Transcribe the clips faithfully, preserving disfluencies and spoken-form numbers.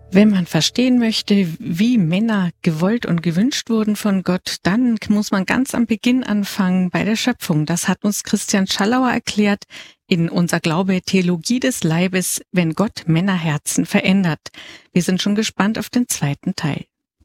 Wenn man verstehen möchte, wie Männer gewollt und gewünscht wurden von Gott, dann muss man ganz am Beginn anfangen bei der Schöpfung. Das hat uns Christian Schallauer erklärt in Unser Glaube, Theologie des Leibes, wenn Gott Männerherzen verändert. Wir sind schon gespannt auf den zweiten Teil.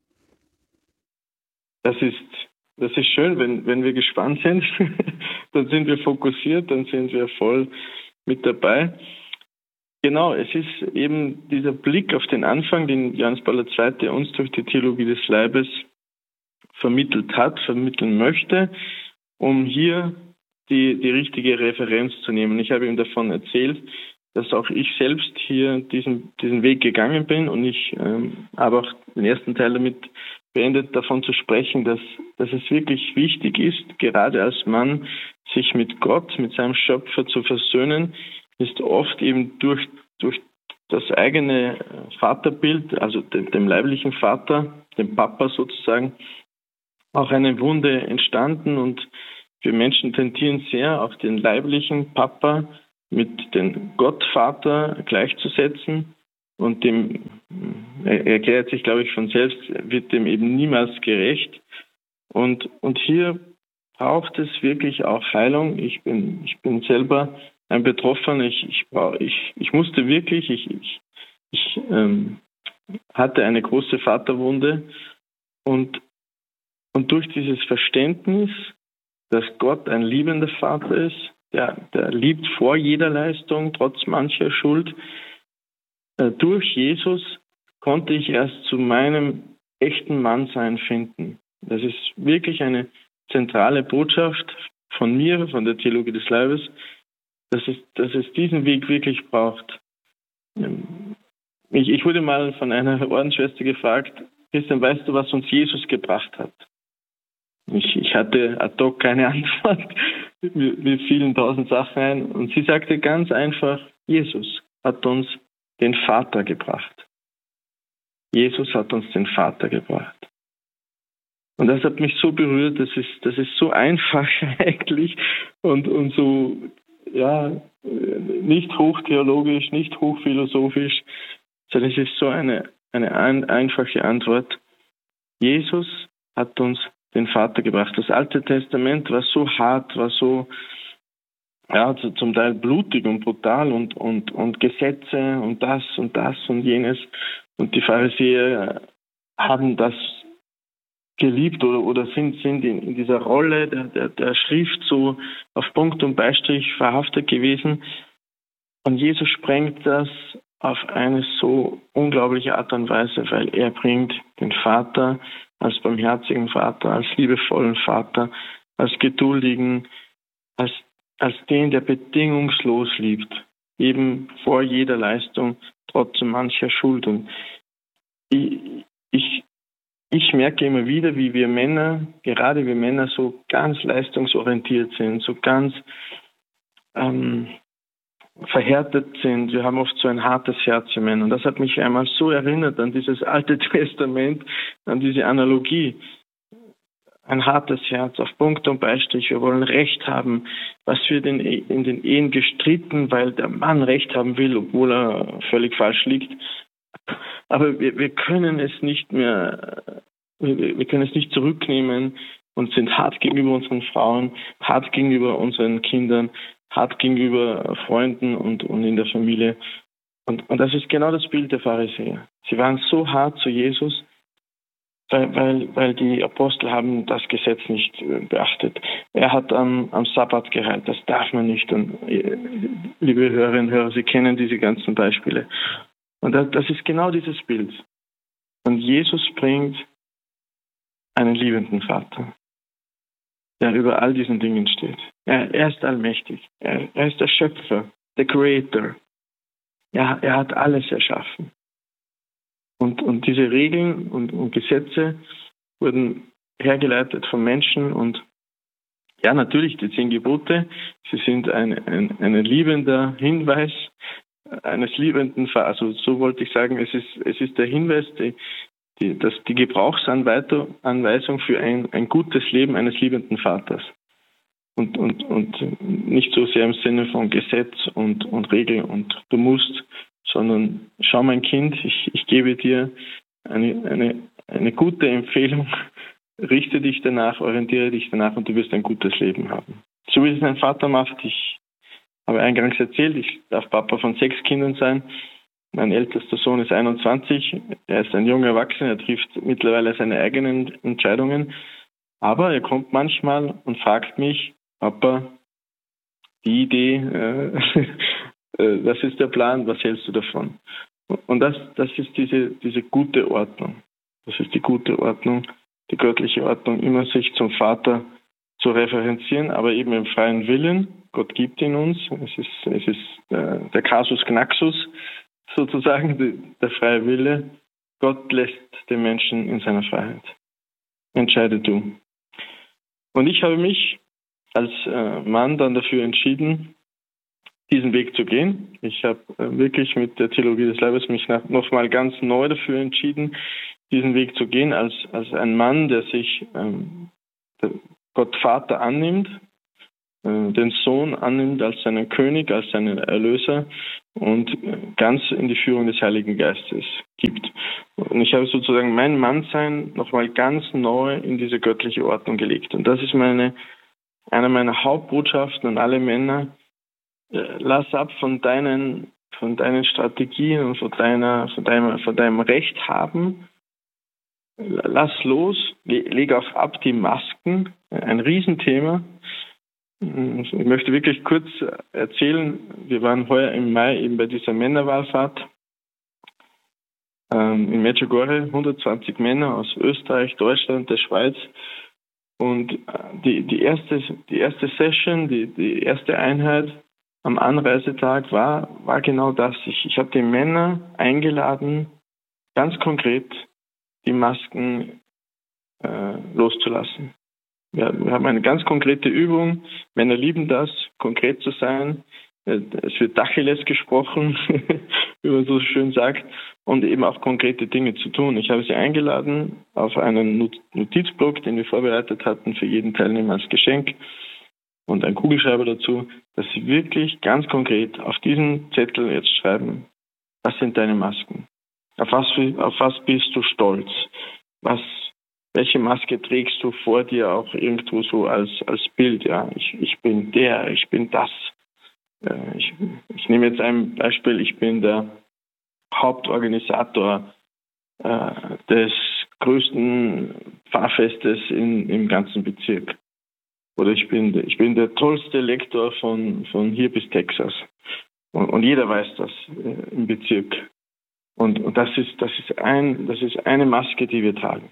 Das ist, das ist schön, wenn, wenn wir gespannt sind, dann sind wir fokussiert, dann sind wir voll mit dabei. Genau, es ist eben dieser Blick auf den Anfang, den Johannes Paul der Zweite uns durch die Theologie des Leibes vermittelt hat, vermitteln möchte, um hier die, die richtige Referenz zu nehmen. Ich habe ihm davon erzählt, dass auch ich selbst hier diesen, diesen Weg gegangen bin und ich ähm, habe auch den ersten Teil damit beendet, davon zu sprechen, dass, dass es wirklich wichtig ist, gerade als Mann sich mit Gott, mit seinem Schöpfer zu versöhnen, ist oft eben durch, durch das eigene Vaterbild, also dem, dem leiblichen Vater, dem Papa sozusagen, auch eine Wunde entstanden. Und wir Menschen tendieren sehr, auch den leiblichen Papa mit dem Gottvater gleichzusetzen. Und dem, er erklärt sich, glaube ich, von selbst, wird dem eben niemals gerecht. Und, und hier braucht es wirklich auch Heilung. Ich bin, ich bin selber ein Betroffener, ich, ich, ich, ich musste wirklich, ich, ich, ich ähm, hatte eine große Vaterwunde und, und durch dieses Verständnis, dass Gott ein liebender Vater ist, der, der liebt vor jeder Leistung, trotz mancher Schuld, äh, durch Jesus konnte ich erst zu meinem echten Mannsein finden. Das ist wirklich eine zentrale Botschaft von mir, von der Theologie des Leibes, dass es, dass es diesen Weg wirklich braucht. Ich, ich wurde mal von einer Ordensschwester gefragt, Christian, weißt du, was uns Jesus gebracht hat? Ich, ich hatte ad hoc keine Antwort. Mir, mir fielen tausend Sachen ein. Und sie sagte ganz einfach, Jesus hat uns den Vater gebracht. Jesus hat uns den Vater gebracht. Und das hat mich so berührt, das ist, das ist so einfach eigentlich und, und so, ja, nicht hochtheologisch, nicht hochphilosophisch, sondern es ist so eine, eine ein, einfache Antwort. Jesus hat uns den Vater gebracht. Das Alte Testament war so hart, war so, ja, zum Teil blutig und brutal und, und, und Gesetze und das und das und jenes. Und die Pharisäer haben das geliebt oder, oder sind, sind in, in dieser Rolle der, der, der Schrift so auf Punkt und Beistrich verhaftet gewesen. Und Jesus sprengt das auf eine so unglaubliche Art und Weise, weil er bringt den Vater als barmherzigen Vater, als liebevollen Vater, als geduldigen, als, als den, der bedingungslos liebt, eben vor jeder Leistung, trotz mancher Schuld. Und ich, ich Ich merke immer wieder, wie wir Männer, gerade wir Männer, so ganz leistungsorientiert sind, so ganz ähm, verhärtet sind. Wir haben oft so ein hartes Herz, wir Männer. Und das hat mich einmal so erinnert an dieses Alte Testament, an diese Analogie. Ein hartes Herz, auf Punkt und Beistrich. Wir wollen Recht haben. Was wird in, in den Ehen gestritten, weil der Mann Recht haben will, obwohl er völlig falsch liegt. Aber wir, wir können es nicht mehr, wir, wir können es nicht zurücknehmen und sind hart gegenüber unseren Frauen, hart gegenüber unseren Kindern, hart gegenüber Freunden und, und in der Familie. Und, und das ist genau das Bild der Pharisäer. Sie waren so hart zu Jesus, weil, weil, weil die Apostel haben das Gesetz nicht beachtet. Er hat am, am Sabbat geheilt, das darf man nicht. Und, liebe Hörerinnen und Hörer, Sie kennen diese ganzen Beispiele. Und das ist genau dieses Bild. Und Jesus bringt einen liebenden Vater, der über all diesen Dingen steht. Er, er ist allmächtig. Er, er ist der Schöpfer, der Creator. Er, er hat alles erschaffen. Und, und diese Regeln und, und Gesetze wurden hergeleitet von Menschen. Und ja, natürlich die zehn Gebote. Sie sind ein, ein, ein liebender Hinweis eines liebenden Vaters. Also so wollte ich sagen, es ist, es ist der Hinweis, die, die, dass die Gebrauchsanweisung für ein, ein gutes Leben eines liebenden Vaters. Und, und, und nicht so sehr im Sinne von Gesetz und, und Regel und du musst, sondern schau mein Kind, ich, ich gebe dir eine, eine, eine gute Empfehlung, richte dich danach, orientiere dich danach und du wirst ein gutes Leben haben. So wie es ein Vater macht. Ich habe eingangs erzählt, ich darf Papa von sechs Kindern sein. Mein ältester Sohn ist einundzwanzig, er ist ein junger Erwachsener, er trifft mittlerweile seine eigenen Entscheidungen. Aber er kommt manchmal und fragt mich, Papa, die Idee, äh, das ist der Plan, was hältst du davon? Und das, das ist diese, diese gute Ordnung. Das ist die gute Ordnung, die göttliche Ordnung, immer sich zum Vater zu referenzieren, aber eben im freien Willen. Gott gibt ihn uns. Es ist, es ist äh, der Casus Knaxus, sozusagen, die, der freie Wille. Gott lässt den Menschen in seiner Freiheit. Entscheide du. Und ich habe mich als äh, Mann dann dafür entschieden, diesen Weg zu gehen. Ich habe äh, wirklich mit der Theologie des Leibes mich nochmal ganz neu dafür entschieden, diesen Weg zu gehen, als, als ein Mann, der sich ähm, der Gott Vater annimmt, äh, den Sohn annimmt als seinen König, als seinen Erlöser und äh, ganz in die Führung des Heiligen Geistes gibt. Und ich habe sozusagen mein Mannsein nochmal ganz neu in diese göttliche Ordnung gelegt. Und das ist meine, eine meiner Hauptbotschaften an alle Männer. Lass ab von deinen, von deinen Strategien und von, deiner, von, deinem, von deinem Recht haben. Lass los, leg auch ab die Masken, ein Riesenthema. Ich möchte wirklich kurz erzählen, wir waren heuer im Mai eben bei dieser Männerwallfahrt ähm, in Medjugorje, hundertzwanzig Männer aus Österreich, Deutschland, der Schweiz. Und die, die, erste, die erste Session, die, die erste Einheit am Anreisetag war, war genau das. Ich, ich habe die Männer eingeladen, ganz konkret die Masken äh, loszulassen. Ja, wir haben eine ganz konkrete Übung. Männer lieben das, konkret zu sein. Es wird Tacheles gesprochen, wie man so schön sagt, und eben auch konkrete Dinge zu tun. Ich habe sie eingeladen auf einen Notizblock, den wir vorbereitet hatten für jeden Teilnehmer als Geschenk und einen Kugelschreiber dazu, dass sie wirklich ganz konkret auf diesen Zettel jetzt schreiben, was sind deine Masken? Auf was, auf was bist du stolz? Was, welche Maske trägst du vor dir auch irgendwo so als, als Bild? Ja, ich, ich bin der, ich bin das. Ich, ich nehme jetzt ein Beispiel, ich bin der Hauptorganisator äh, des größten Pfarrfestes in, im ganzen Bezirk. Oder ich bin, ich bin der tollste Lektor von, von hier bis Texas. Und, und jeder weiß das äh, im Bezirk. Und, und das ist, das ist ein, das ist eine Maske, die wir tragen.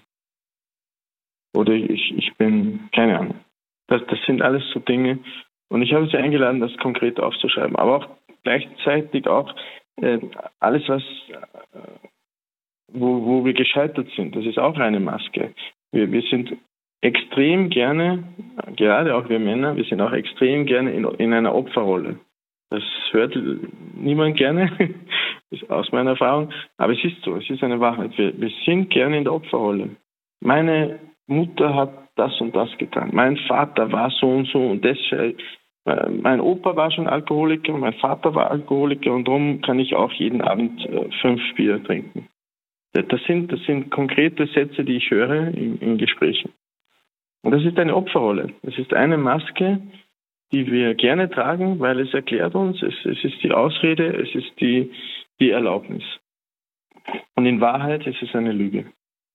Oder ich, ich bin, keine Ahnung. Das, das sind alles so Dinge. Und ich habe sie eingeladen, das konkret aufzuschreiben. Aber auch gleichzeitig auch äh, alles, was, äh, wo, wo wir gescheitert sind. Das ist auch eine Maske. Wir, wir sind extrem gerne, gerade auch wir Männer, wir sind auch extrem gerne in, in einer Opferrolle. Das hört niemand gerne, ist aus meiner Erfahrung. Aber es ist so, es ist eine Wahrheit. Wir, wir sind gerne in der Opferrolle. Meine Mutter hat das und das getan. Mein Vater war so und so und deshalb, äh, mein Opa war schon Alkoholiker, mein Vater war Alkoholiker und darum kann ich auch jeden Abend äh, fünf Bier trinken. Das sind, das sind konkrete Sätze, die ich höre in, in Gesprächen. Und das ist eine Opferrolle. Es ist eine Maske, die wir gerne tragen, weil es erklärt uns, es, es ist die Ausrede, es ist die, die Erlaubnis. Und in Wahrheit ist es eine Lüge.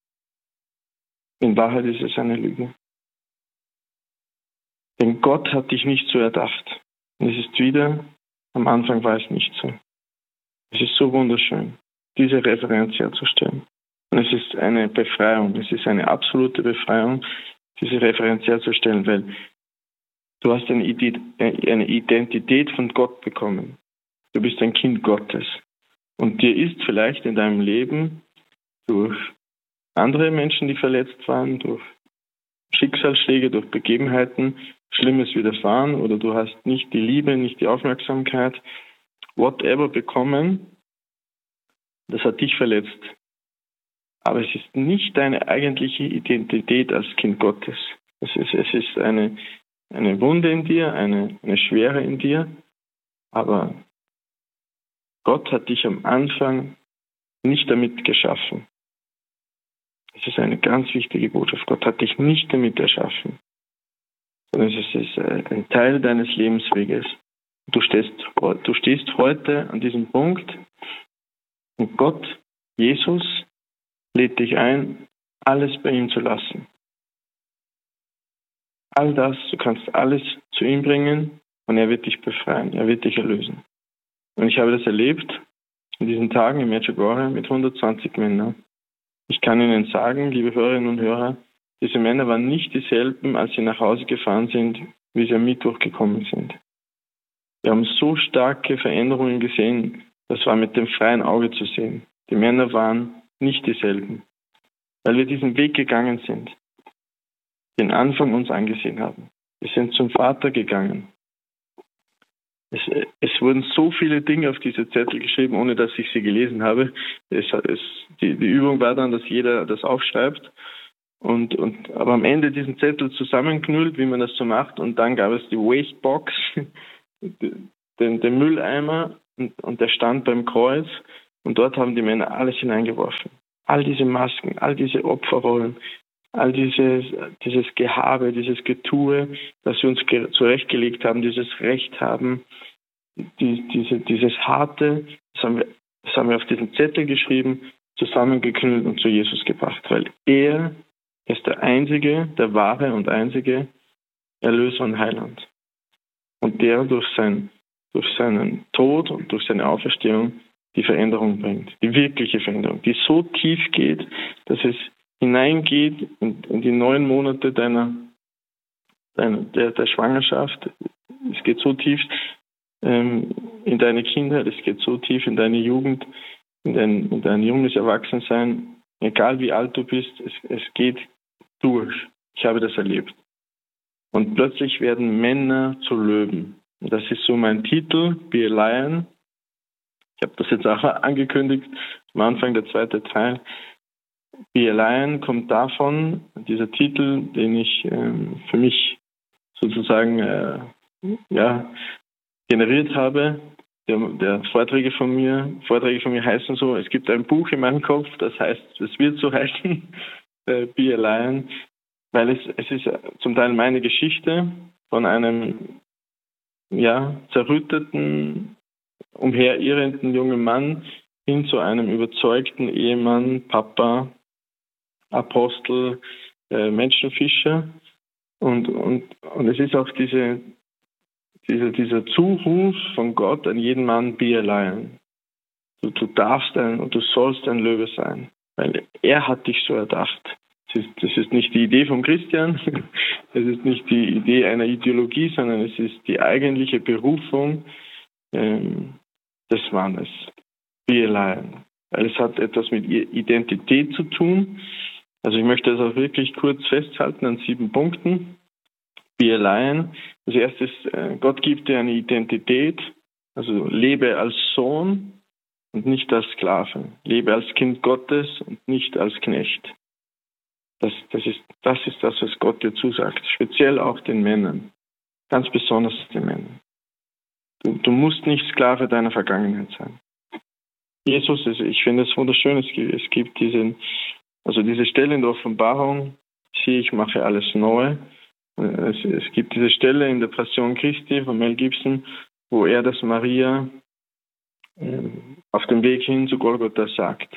In Wahrheit ist es eine Lüge. Denn Gott hat dich nicht so erdacht. Und es ist wieder, am Anfang war es nicht so. Es ist so wunderschön, diese Referenz herzustellen. Und es ist eine Befreiung, es ist eine absolute Befreiung, diese Referenz herzustellen, weil du hast eine Identität von Gott bekommen. Du bist ein Kind Gottes. Und dir ist vielleicht in deinem Leben durch andere Menschen, die verletzt waren, durch Schicksalsschläge, durch Begebenheiten Schlimmes widerfahren oder du hast nicht die Liebe, nicht die Aufmerksamkeit, whatever bekommen, das hat dich verletzt. Aber es ist nicht deine eigentliche Identität als Kind Gottes. Es ist, es ist eine, eine Wunde in dir, eine, eine Schwere in dir, aber Gott hat dich am Anfang nicht damit geschaffen. Das ist eine ganz wichtige Botschaft. Gott hat dich nicht damit erschaffen, sondern es ist ein Teil deines Lebensweges. Du stehst, du stehst heute an diesem Punkt und Gott, Jesus, lädt dich ein, alles bei ihm zu lassen. All das, du kannst alles zu ihm bringen und er wird dich befreien, er wird dich erlösen. Und ich habe das erlebt in diesen Tagen in Medjugorje mit hundertzwanzig Männern. Ich kann Ihnen sagen, liebe Hörerinnen und Hörer, diese Männer waren nicht dieselben, als sie nach Hause gefahren sind, wie sie am Mittwoch gekommen sind. Wir haben so starke Veränderungen gesehen, das war mit dem freien Auge zu sehen. Die Männer waren nicht dieselben, weil wir diesen Weg gegangen sind, den Anfang uns angesehen haben. Wir sind zum Vater gegangen. Es, es wurden so viele Dinge auf diese Zettel geschrieben, ohne dass ich sie gelesen habe. Es, es, die, die Übung war dann, dass jeder das aufschreibt. Und, und, aber am Ende diesen Zettel zusammenknüllt, wie man das so macht. Und dann gab es die Wastebox, den, den Mülleimer, und, und der stand beim Kreuz. Und dort haben die Männer alles hineingeworfen. All diese Masken, all diese Opferrollen, all dieses, dieses Gehabe, dieses Getue, das wir uns ge- zurechtgelegt haben, dieses Recht haben, die, diese, dieses Harte, das haben, wir, das haben wir auf diesen Zettel geschrieben, zusammengeknüllt und zu Jesus gebracht, weil er ist der einzige, der wahre und einzige Erlöser und Heiland. Und der durch, sein, durch seinen Tod und durch seine Auferstehung die Veränderung bringt, die wirkliche Veränderung, die so tief geht, dass es hineingeht in, in die neun Monate deiner, deiner der, der Schwangerschaft. Es geht so tief ähm, in deine Kindheit, es geht so tief in deine Jugend, in dein, in dein junges Erwachsensein. Egal wie alt du bist, es, es geht durch. Ich habe das erlebt. Und plötzlich werden Männer zu Löwen. Und das ist so mein Titel, Be a Lion. Ich habe das jetzt auch angekündigt, am Anfang der zweite Teil. Be a Lion kommt davon, dieser Titel, den ich ähm, für mich sozusagen äh, ja, generiert habe. Der, der Vorträge von mir, Vorträge von mir heißen so, es gibt ein Buch in meinem Kopf, das heißt, es wird so heißen, äh, Be a Lion, weil es, es ist zum Teil meine Geschichte von einem ja, zerrütteten, umherirrenden jungen Mann hin zu einem überzeugten Ehemann, Papa, Apostel, äh, Menschenfischer. Und, und, und es ist auch diese, diese, dieser Zuruf von Gott an jeden Mann, be a lion. Du, du darfst ein und du sollst ein Löwe sein, weil er hat dich so erdacht. Das ist, das ist nicht die Idee von Christian, es ist nicht die Idee einer Ideologie, sondern es ist die eigentliche Berufung ähm, des Mannes. Be a lion. Weil es hat etwas mit Identität zu tun. Also ich möchte das auch wirklich kurz festhalten an sieben Punkten. Be a lion. Das erste ist, äh, Gott gibt dir eine Identität. Also lebe als Sohn und nicht als Sklave. Lebe als Kind Gottes und nicht als Knecht. Das, das, ist, das ist das, was Gott dir zusagt. Speziell auch den Männern. Ganz besonders den Männern. Du, du musst nicht Sklave deiner Vergangenheit sein. Jesus, ist, ich finde es wunderschön, es gibt, es gibt diesen, also diese Stelle in der Offenbarung, siehe, ich mache alles neu. Es, es gibt diese Stelle in der Passion Christi von Mel Gibson, wo er das Maria äh, auf dem Weg hin zu Golgotha sagt.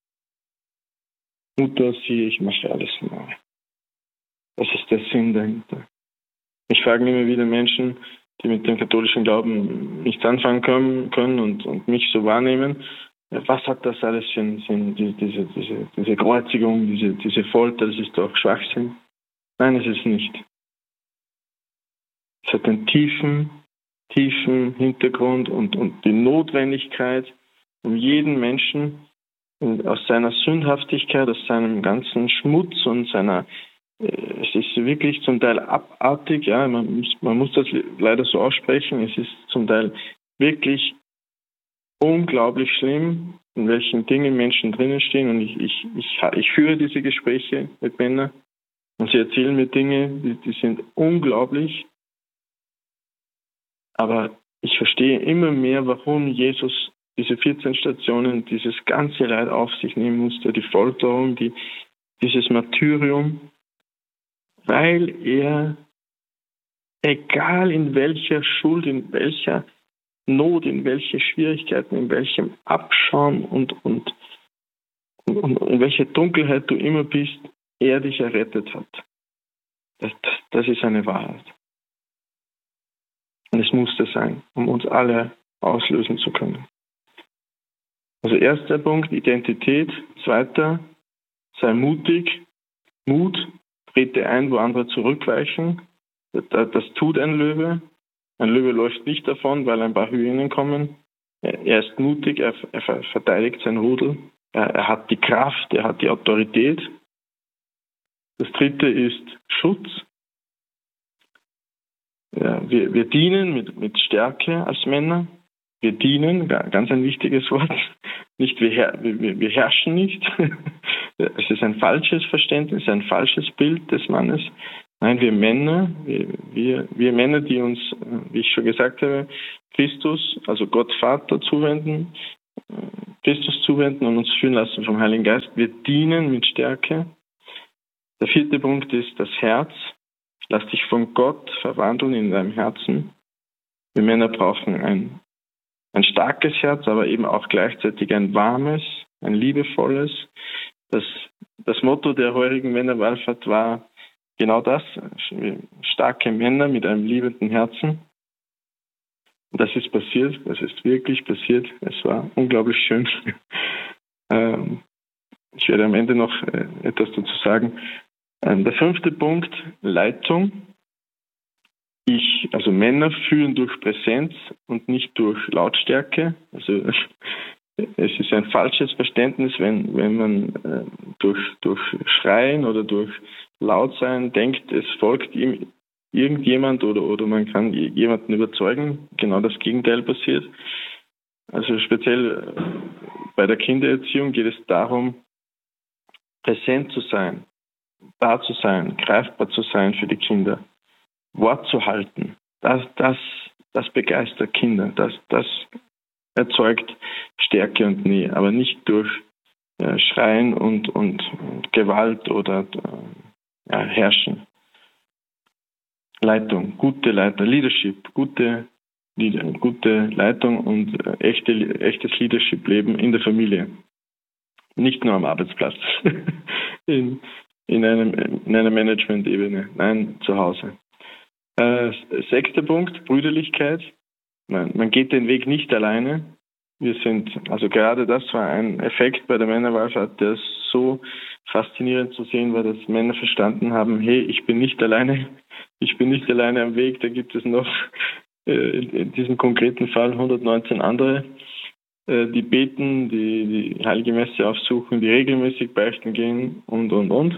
Mutter, siehe, ich mache alles neu. Das ist der Sinn dahinter. Ich frage immer wieder Menschen, die mit dem katholischen Glauben nichts anfangen können, können und, und mich so wahrnehmen, was hat das alles für einen Sinn, diese, diese, diese, diese Kreuzigung, diese, diese Folter, das ist doch Schwachsinn. Nein, es ist nicht. Es hat einen tiefen, tiefen Hintergrund und, und die Notwendigkeit, um jeden Menschen aus seiner Sündhaftigkeit, aus seinem ganzen Schmutz und seiner, äh, es ist wirklich zum Teil abartig, ja, man muss, man muss das leider so aussprechen, es ist zum Teil wirklich unglaublich schlimm, in welchen Dingen Menschen drinnen stehen, und ich, ich, ich, ich führe diese Gespräche mit Männern und sie erzählen mir Dinge, die, die sind unglaublich, aber ich verstehe immer mehr, warum Jesus diese vierzehn Stationen, dieses ganze Leid auf sich nehmen musste, die Folterung, die, dieses Martyrium, weil er, egal in welcher Schuld, in welcher Not, in welche Schwierigkeiten, in welchem Abschaum und, und, und in welcher Dunkelheit du immer bist, er dich errettet hat. Das, das ist eine Wahrheit. Und es musste sein, um uns alle auslösen zu können. Also erster Punkt, Identität. Zweiter, sei mutig. Mut, trete ein, wo andere zurückweichen. Das, das tut ein Löwe. Ein Löwe läuft nicht davon, weil ein paar Hyänen kommen. Er ist mutig, er, er verteidigt sein Rudel. Er, er hat die Kraft, er hat die Autorität. Das dritte ist Schutz. Ja, wir, wir dienen mit, mit Stärke als Männer. Wir dienen, ganz ein wichtiges Wort. Nicht wir, wir, wir herrschen nicht. Es ist ein falsches Verständnis, ein falsches Bild des Mannes. Nein, wir Männer, wir, wir, wir Männer, die uns, wie ich schon gesagt habe, Christus, also Gott Vater zuwenden, Christus zuwenden und uns führen lassen vom Heiligen Geist. Wir dienen mit Stärke. Der vierte Punkt ist das Herz. Lass dich von Gott verwandeln in deinem Herzen. Wir Männer brauchen ein, ein starkes Herz, aber eben auch gleichzeitig ein warmes, ein liebevolles. Das, das Motto der heurigen Männerwallfahrt war genau das, starke Männer mit einem liebenden Herzen. Und das ist passiert, das ist wirklich passiert. Es war unglaublich schön. Ich werde am Ende noch etwas dazu sagen. Der fünfte Punkt, Leitung. Ich, also Männer führen durch Präsenz und nicht durch Lautstärke. Also es ist ein falsches Verständnis, wenn, wenn man äh, durch, durch Schreien oder durch Lautsein denkt, es folgt ihm irgendjemand oder, oder man kann jemanden überzeugen. Genau das Gegenteil passiert. Also speziell bei der Kindererziehung geht es darum, präsent zu sein, da zu sein, greifbar zu sein für die Kinder, Wort zu halten. Das, das, das begeistert Kinder. Das, das erzeugt Stärke und Nähe, aber nicht durch äh, Schreien und, und, und Gewalt oder äh, ja, Herrschen. Leitung, gute Leitung, Leadership, gute, gute Leitung und äh, echte, echtes Leadership-Leben in der Familie. Nicht nur am Arbeitsplatz, in, in, einem, in einer Management-Ebene, nein, zu Hause. Äh, sechster Punkt, Brüderlichkeit. Man, man geht den Weg nicht alleine. Wir sind, also gerade das war ein Effekt bei der Männerwallfahrt, der so faszinierend zu sehen war, dass Männer verstanden haben, hey, ich bin nicht alleine, ich bin nicht alleine am Weg, da gibt es noch äh, in diesem konkreten Fall hundertneunzehn andere, äh, die beten, die die Heilige Messe aufsuchen, die regelmäßig beichten gehen und, und, und.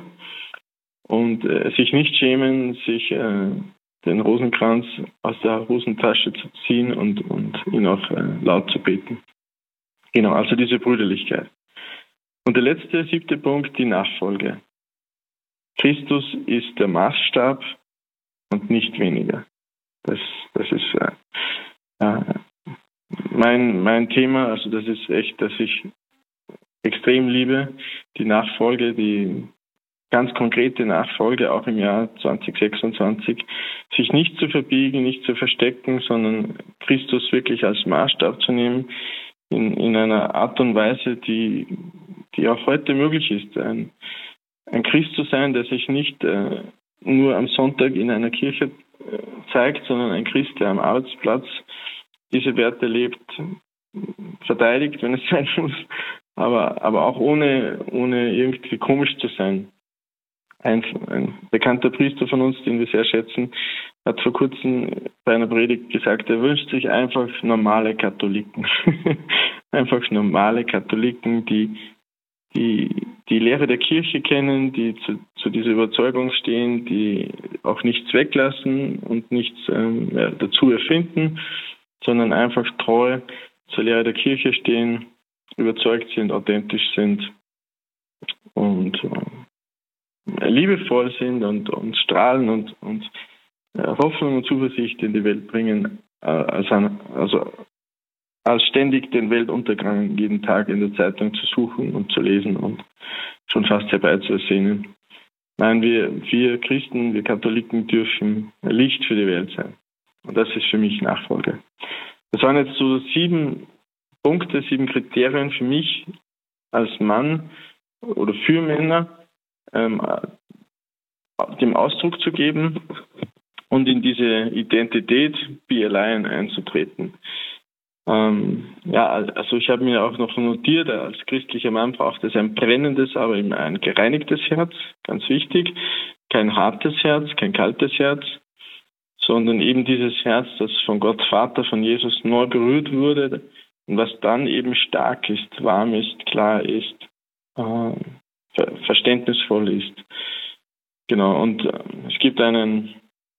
Und äh, sich nicht schämen, sich äh, den Rosenkranz aus der Hosentasche zu ziehen und, und ihn auch äh, laut zu beten. Genau, also diese Brüderlichkeit. Und der letzte, siebte Punkt, die Nachfolge. Christus ist der Maßstab und nicht weniger. Das, das ist äh, äh, mein, mein Thema, also das ist echt, dass ich extrem liebe, die Nachfolge, die ganz konkrete Nachfolge, auch im Jahr zwanzig sechsundzwanzig, sich nicht zu verbiegen, nicht zu verstecken, sondern Christus wirklich als Maßstab zu nehmen, in, in einer Art und Weise, die, die auch heute möglich ist. Ein, ein Christ zu sein, der sich nicht äh, nur am Sonntag in einer Kirche äh, zeigt, sondern ein Christ, der am Arbeitsplatz diese Werte lebt, verteidigt, wenn es sein muss, aber, aber auch ohne, ohne irgendwie komisch zu sein. Ein, ein bekannter Priester von uns, den wir sehr schätzen, hat vor kurzem bei einer Predigt gesagt, er wünscht sich einfach normale Katholiken. Einfach normale Katholiken, die, die die Lehre der Kirche kennen, die zu, zu dieser Überzeugung stehen, die auch nichts weglassen und nichts ähm, ja, dazu erfinden, sondern einfach treu zur Lehre der Kirche stehen, überzeugt sind, authentisch sind und äh, liebevoll sind und, und strahlen und, und äh, Hoffnung und Zuversicht in die Welt bringen, äh, als, ein, also als ständig den Weltuntergang jeden Tag in der Zeitung zu suchen und zu lesen und schon fast herbeizusehnen. Nein, wir, wir Christen, wir Katholiken dürfen Licht für die Welt sein. Und das ist für mich Nachfolge. Das waren jetzt so sieben Punkte, sieben Kriterien für mich als Mann oder für Männer, ähm, dem Ausdruck zu geben und in diese Identität Be a Lion einzutreten. Ähm, ja, also ich habe mir auch noch notiert, als christlicher Mann braucht es ein brennendes, aber eben ein gereinigtes Herz, ganz wichtig. Kein hartes Herz, kein kaltes Herz, sondern eben dieses Herz, das von Gott Vater, von Jesus neu berührt wurde und was dann eben stark ist, warm ist, klar ist, äh, ver- verständnisvoll ist. Genau, und äh, es gibt einen,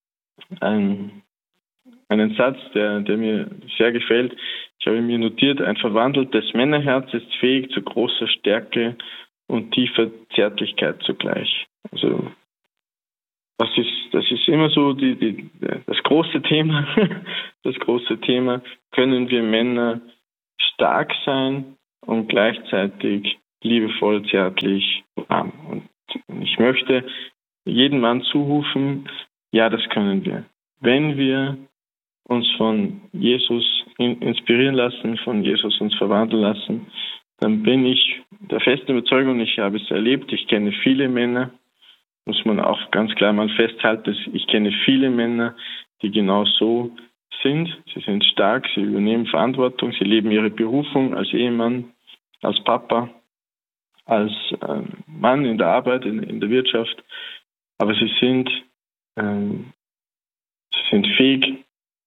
einen, einen Satz, der, der mir sehr gefällt. Ich habe mir notiert, ein verwandeltes Männerherz ist fähig zu großer Stärke und tiefer Zärtlichkeit zugleich. Also das ist, das ist immer so die, die, das große Thema. Das große Thema, können wir Männer stark sein und gleichzeitig liebevoll, zärtlich, warm. Und ich möchte jedem Mann zurufen, ja, das können wir. Wenn wir uns von Jesus inspirieren lassen, von Jesus uns verwandeln lassen, dann bin ich der festen Überzeugung, ich habe es erlebt, ich kenne viele Männer, muss man auch ganz klar mal festhalten, ich kenne viele Männer, die genau so sind. Sie sind stark, sie übernehmen Verantwortung, sie leben ihre Berufung als Ehemann, als Papa, als ähm, Mann in der Arbeit, in, in der Wirtschaft. Aber sie sind, ähm, sie sind fähig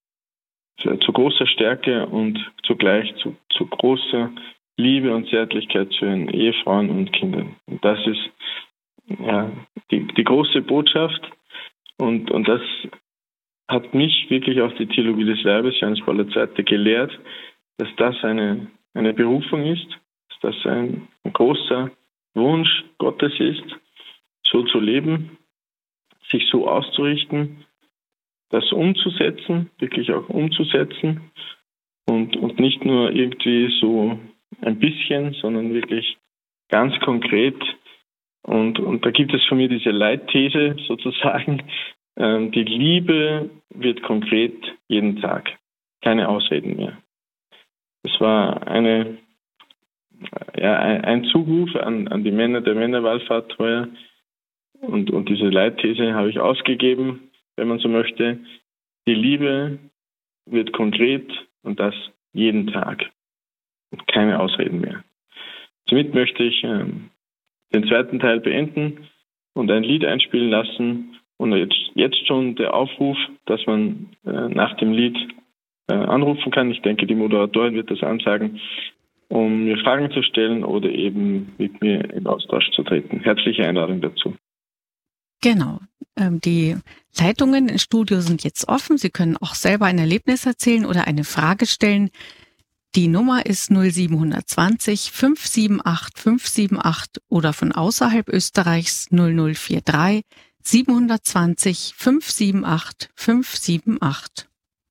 zu, zu großer Stärke und zugleich zu, zu großer Liebe und Zärtlichkeit zu ihren Ehefrauen und Kindern. Und das ist ja, die, die große Botschaft und, und das hat mich wirklich auch die Theologie des Leibes, Johannes Paul der Zweite, gelehrt, dass das eine, eine Berufung ist, dass das ein, ein großer Wunsch Gottes ist, so zu leben, sich so auszurichten, das umzusetzen, wirklich auch umzusetzen und, und nicht nur irgendwie so ein bisschen, sondern wirklich ganz konkret. Und, und da gibt es von mir diese Leitthese sozusagen, ähm, die Liebe wird konkret jeden Tag. Keine Ausreden mehr. Das war eine, ja, ein, ein Zuruf an, an die Männer der Männerwallfahrt heuer. Und, und diese Leitthese habe ich ausgegeben, wenn man so möchte. Die Liebe wird konkret und das jeden Tag. Und keine Ausreden mehr. Somit möchte ich ähm, den zweiten Teil beenden und ein Lied einspielen lassen. Und jetzt, jetzt schon der Aufruf, dass man äh, nach dem Lied äh, anrufen kann. Ich denke, die Moderatorin wird das ansagen, um mir Fragen zu stellen oder eben mit mir in Austausch zu treten. Herzliche Einladung dazu. Genau. Ähm, die Leitungen im Studio sind jetzt offen. Sie können auch selber ein Erlebnis erzählen oder eine Frage stellen. Die Nummer ist null sieben zwei null fünf sieben acht fünf sieben acht oder von außerhalb Österreichs null null vier drei sieben zwei null fünf sieben acht fünf sieben acht.